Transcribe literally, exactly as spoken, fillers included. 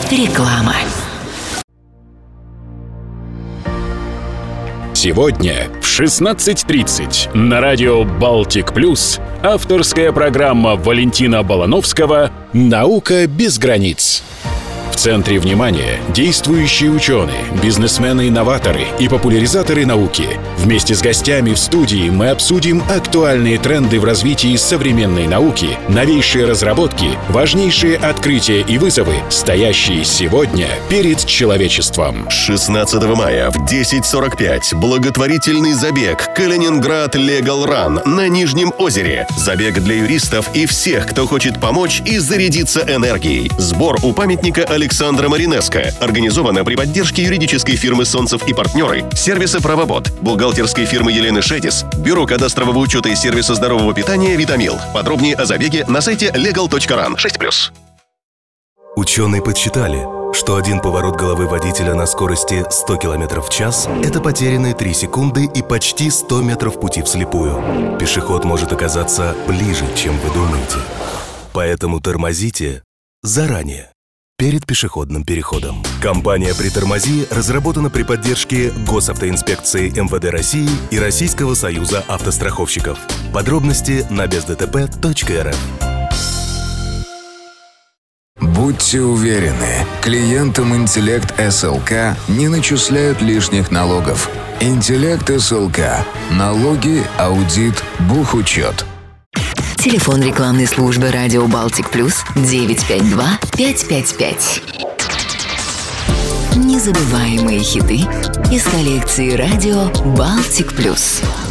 Реклама. Сегодня в шестнадцать тридцать на радио «Балтик Плюс» авторская программа Валентина Балановского «Наука без границ». В центре внимания действующие ученые, бизнесмены-инноваторы и популяризаторы науки. Вместе с гостями в студии мы обсудим актуальные тренды в развитии современной науки, новейшие разработки, важнейшие открытия и вызовы, стоящие сегодня перед человечеством. шестнадцатого мая в десять сорок пять благотворительный забег «Калининград Legal Run» на Нижнем озере. Забег для юристов и всех, кто хочет помочь и зарядиться энергией. Сбор у памятника Александра Маринеско. Организовано при поддержке юридической фирмы «Солнцев и партнеры», сервиса «Правовод», бухгалтерской фирмы Елены Шедис, бюро кадастрового учета и сервиса здорового питания «Витамил». Подробнее о забеге на сайте legal точка ран. шесть плюс. Ученые подсчитали, что один поворот головы водителя на скорости сто километров в час – это потерянные три секунды и почти сто метров пути вслепую. Пешеход может оказаться ближе, чем вы думаете. Поэтому тормозите заранее, перед пешеходным переходом. Компания «Притормози» разработана при поддержке Госавтоинспекции эм вэ дэ России и Российского союза автостраховщиков. Подробности на без дэ тэ пэ точка эр эф. Будьте уверены, клиентам «Интеллект эс эл ка» не начисляют лишних налогов. «Интеллект эс эл ка». Налоги, аудит, бухучет. Телефон рекламной службы «Радио Балтик Плюс» девять пять два пять пять пять. Незабываемые хиты из коллекции «Радио Балтик Плюс».